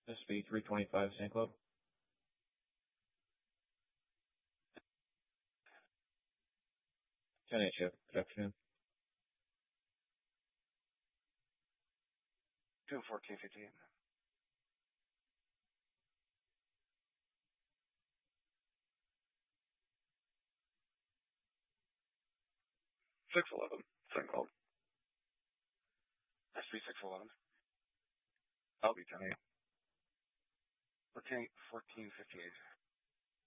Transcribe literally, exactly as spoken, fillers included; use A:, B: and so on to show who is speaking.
A: S B three twenty-five St. Club. ten H F, good afternoon.
B: two fourteen fifteen. six eleven, St. Club. S B six eleven. I'll be ten eight. fourteen, fourteen fifty-eight.